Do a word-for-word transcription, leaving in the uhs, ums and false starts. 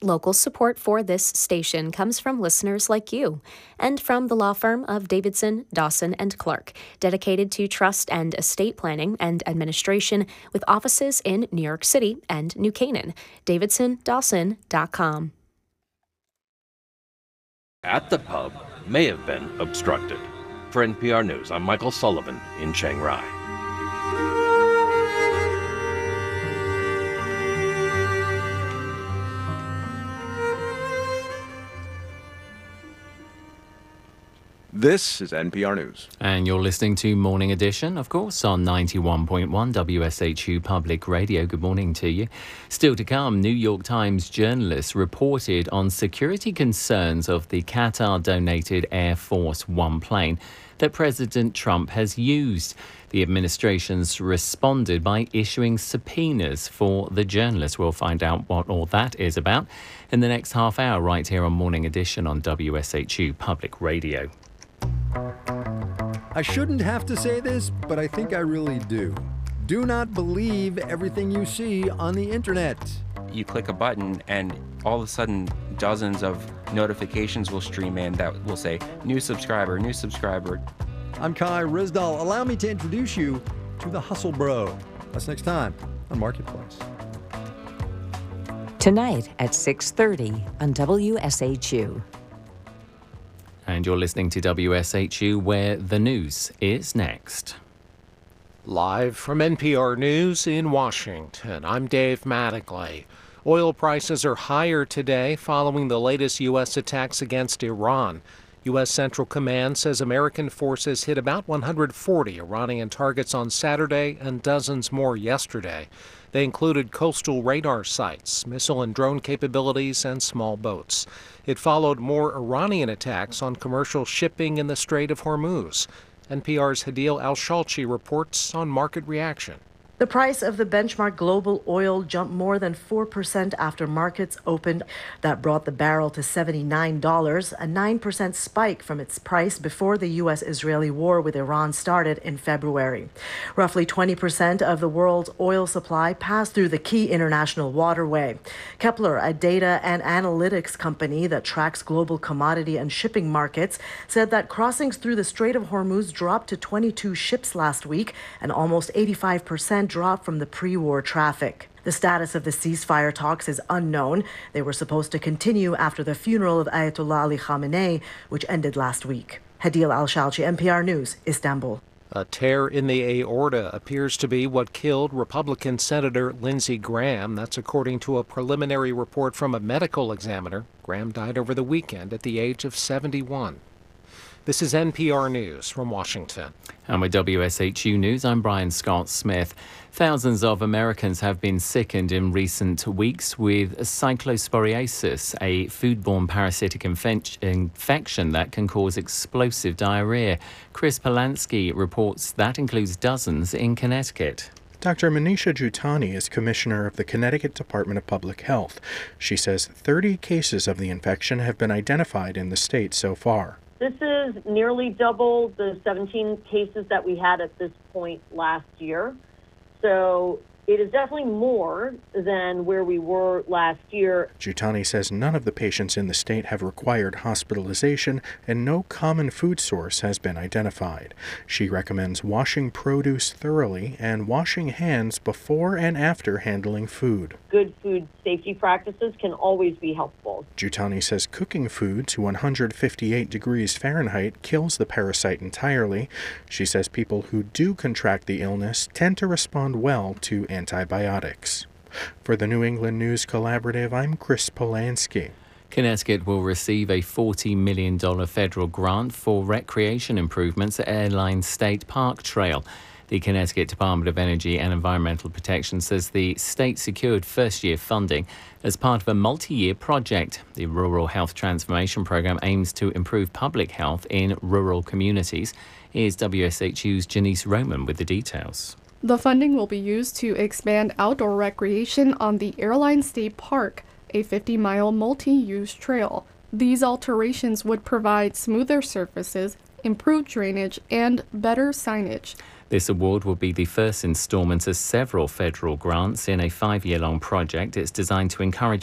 Local support for this station comes from listeners like you and from the law firm of Davidson, Dawson and Clark, dedicated to trust and estate planning and administration with offices in New York City and New Canaan. davidson dawson dot com. At the pub may have been obstructed. For N P R News, I'm Michael Sullivan in Chiang Rai. This is N P R News. And you're listening to Morning Edition, of course, on ninety-one point one W S H U Public Radio. Good morning to you. Still to come, New York Times journalists reported on security concerns of the Qatar-donated Air Force One plane that President Trump has used. The administration's responded by issuing subpoenas for the journalists. We'll find out what all that is about in the next half hour right here on Morning Edition on W S H U Public Radio. I shouldn't have to say this, but I think I really do. Do not believe everything you see on the internet. You click a button and all of a sudden dozens of notifications will stream in that will say, new subscriber, new subscriber. I'm Kai Rizdal. Allow me to introduce you to the Hustle Bro. That's next time on Marketplace. Tonight at six thirty on W S H U. And you're listening to W S H U, where the news is next. Live from N P R News in Washington, I'm Dave Mattingly. Oil prices are higher today following the latest U S attacks against Iran. U S Central Command says American forces hit about one hundred forty Iranian targets on Saturday and dozens more yesterday. They included coastal radar sites, missile and drone capabilities, and small boats. It followed more Iranian attacks on commercial shipping in the Strait of Hormuz. N P R's Hadil Al-Shalchi reports on market reaction. The price of the benchmark global oil jumped more than four percent after markets opened. That brought the barrel to seventy-nine dollars, a nine percent spike from its price before the U S Israeli war with Iran started in February. Roughly twenty percent of the world's oil supply passed through the key international waterway. Kepler, a data and analytics company that tracks global commodity and shipping markets, said that crossings through the Strait of Hormuz dropped to twenty-two ships last week, and almost eighty-five percent drop from the pre-war traffic. The status of the ceasefire talks is unknown. They were supposed to continue after the funeral of Ayatollah Ali Khamenei, which ended last week. Hadil Al-Shalchi, N P R News, Istanbul. A tear in the aorta appears to be what killed Republican Senator Lindsey Graham. That's according to a preliminary report from a medical examiner. Graham died over the weekend at the age of seventy-one. This is N P R News from Washington. And with W S H U News, I'm Brian Scott Smith. Thousands of Americans have been sickened in recent weeks with cyclosporiasis, a foodborne parasitic infe- infection that can cause explosive diarrhea. Chris Polanski reports that includes dozens in Connecticut. Doctor Manisha Jutani is commissioner of the Connecticut Department of Public Health. She says thirty cases of the infection have been identified in the state so far. This is nearly double the seventeen cases that we had at this point last year. So it is definitely more than where we were last year. Jutani says none of the patients in the state have required hospitalization and no common food source has been identified. She recommends washing produce thoroughly and washing hands before and after handling food. Good food safety practices can always be helpful. Jutani says cooking food to one hundred fifty-eight degrees Fahrenheit kills the parasite entirely. She says people who do contract the illness tend to respond well to antibiotics. For the New England News Collaborative, I'm Chris Polanski. Connecticut will receive a forty million dollars federal grant for recreation improvements at Airline State Park Trail. The Connecticut Department of Energy and Environmental Protection says the state secured first-year funding as part of a multi-year project. The Rural Health Transformation Program aims to improve public health in rural communities. Here's W S H U's Janice Roman with the details. The funding will be used to expand outdoor recreation on the Airline State Park, a fifty-mile multi-use trail. These alterations would provide smoother surfaces, improved drainage, and better signage. This award will be the first installment of several federal grants in a five-year-long project. It's designed to encourage